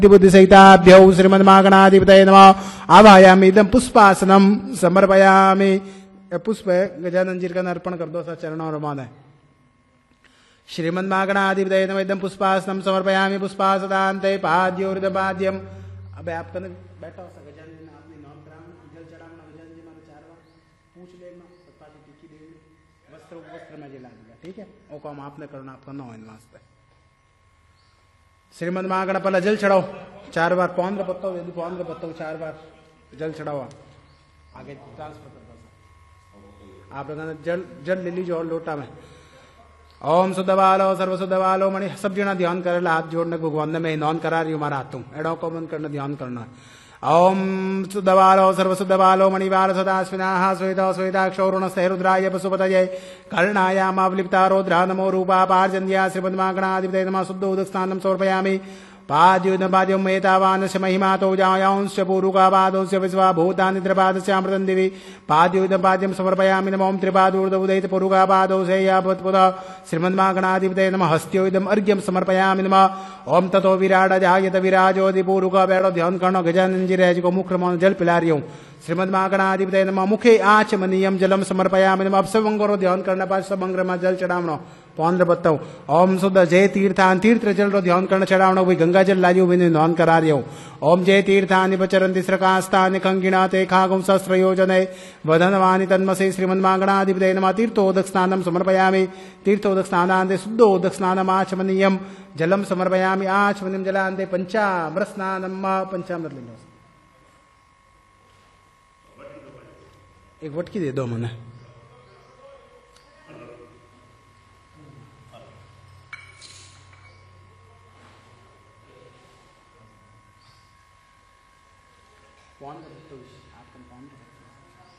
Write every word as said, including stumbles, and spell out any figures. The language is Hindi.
बुद्धिसहिताभ्यौ श्रीमन्मागणाधिपतये नमः। आवाहयामि इदं पुष्पासनं समर्पयामि। पुष्प गजानन जी का अर्पण कर दो सर चरणों और माने। श्रीमन्मागणाधिपतये नमः। इदं पुष्पासनं समर्पयामि। पुष्पासदान्ते पाद्योर्दपाद्यम। अब आप कने बैठो सर गजानन जी ने आपने नौ ग्राम जल चढ़ाना गजानन जी माने चार बार पूछ लेना सत्ता की टिकी देवी वस्त्र वस्त्र में जला दिया। ठीक है वो काम आपने करना आपका नौ इन वास्ते। श्रीमद महागणपल जल चढ़ाओ चार बार पौंद्र पत्तो यदि पौंद्र पत्तो चार बार जल चढ़ाओ। आगे ट्रांसफर कर दो आप लोगों जल जल ले लीजिए और लोटा में। ओम शुद्धवालो सर्व शुद्धवालो मणि सब जना ध्यान करे हाथ जोड़ने भगवान ने मैं नॉन करा रही हूँ हमारा हाथों एडो को बंद करना ध्यान करना। ओम शुद्धवालो सर्व शुद्धवालो मणिवाल सदा स्विनाः स्वेता स्वेताक्षौरुण रुद्राय पशुपतये कर्णायामावलिप्ता रौद्रा नमो रूपा पार्जन्या श्रीमन्मागणाधिपतये नमः। शुद्ध उदक स्नानं समर्पयामि। पाद्युदपाद्यं एतावानस्य महिमातो जायांश्च पूरुकापादोस्य विश्वा भूतानि त्रिपादस्यामृतं दिवि पाद्युदपाद्यं समर्पयामि। नमो त्रिपादोर्दउदयित पूरुकापादोषेयापत्पुत श्रीमन्मागणाधिपतये नमः। हस्त्योदम अर्घ्यं समर्पयामि। नमः ओम ततो विराट जायत विराजोदि पूरुका बैठो ध्यान करनो। गजानन जी रह को मुख रमो जल पिला रही हूँ। श्रीमन्मागणाधिपतये नमः। मुखे आचमनीयं जलम समर्पयामि। नमः अब सब अंगों ध्यान करना पास सब अंग में जल चढ़ावनो पौंद्र पत्तौ। ओम शुद्ध जय तीर्थान तीर्थ जल रो ध्यान करना चढ़ावनो वही गंगा जल लालियो बिन ध्यान करा रही हूँ। ओम जय तीर्थानि पचरन्ति स्रकास्तानि कंगिणा ते खागुं सहस्र योजने वदनवानि तन्मसे श्रीमन्मागणाधिपतये नमः। तीर्थोदक स्नानं समर्पयामि। तीर्थोदक स्नानान्ते शुद्धोदक स्नानम् आचमनीयं जलम समर्पयामि। आचमनीयं जलान्ते पंचामृत स्नानम् पंचामृत ले लो एक वटकी दे दो मने।